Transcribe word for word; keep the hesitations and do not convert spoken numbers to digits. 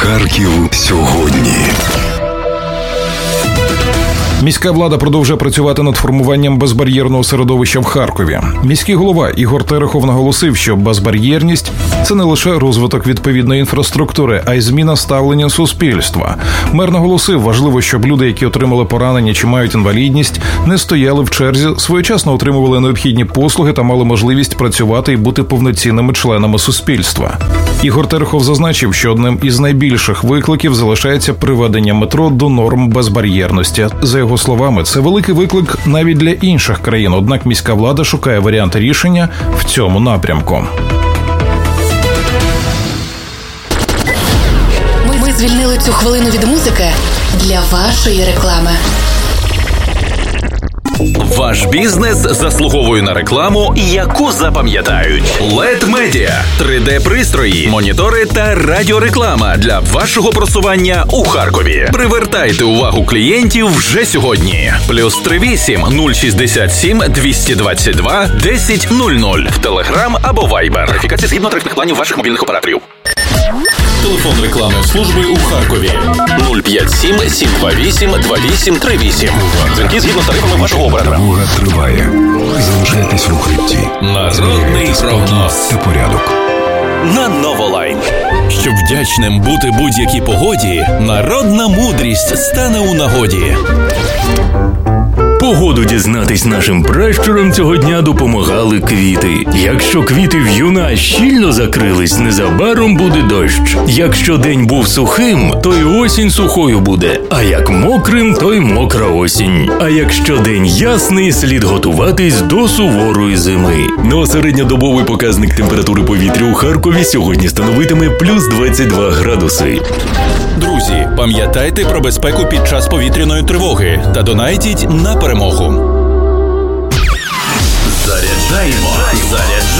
Харків сьогодні. Міська влада продовжує працювати над формуванням безбар'єрного середовища в Харкові. Міський голова Ігор Терехов наголосив, що безбар'єрність – це не лише розвиток відповідної інфраструктури, а й зміна ставлення суспільства. Мер наголосив, важливо, щоб люди, які отримали поранення чи мають інвалідність, не стояли в черзі, своєчасно отримували необхідні послуги та мали можливість працювати і бути повноцінними членами суспільства. Ігор Терехов зазначив, що одним із найбільших викликів залишається приведення метро до норм безбар'єрності. За його словами, це великий виклик навіть для інших країн, однак міська влада шукає варіанти рішення в цьому напрямку. Ми звільнили цю хвилину від музики для вашої реклами. Ваш бізнес заслуговує на рекламу, яку запам'ятають. лед Media – три де-пристрої, монітори та радіореклама для вашого просування у Харкові. Привертайте увагу клієнтів вже сьогодні. Плюс три вісім нуль шістдесят сім двісті двадцять два десять нуль нуль в Телеграм або Вайбер. Верифікація згідно тарифних планів ваших мобільних операторів. Телефон рекламної служби у Харкові нуль п'ять сім сім два вісім два вісім три вісім. Дзвінки згідно з тарифами вашого оператора. Тривога триває. Залишайтесь в укритті. Народний прогноз. Та порядок. На Новолайн. Щоб вдячним бути будь-якій погоді, народна мудрість стане у нагоді. Погоду дізнатись нашим пращурам цього дня допомагали квіти. Якщо квіти в'юна щільно закрились, незабаром буде дощ. Якщо день був сухим, то й осінь сухою буде. А як мокрим, то й мокра осінь. А якщо день ясний, слід готуватись до суворої зими. Ну а середньодобовий показник температури повітря у Харкові сьогодні становитиме плюс двадцять два градуси. Друзі, пам'ятайте про безпеку під час повітряної тривоги та донайтіть на перемогу. Заряджаємо. Заряджаємо.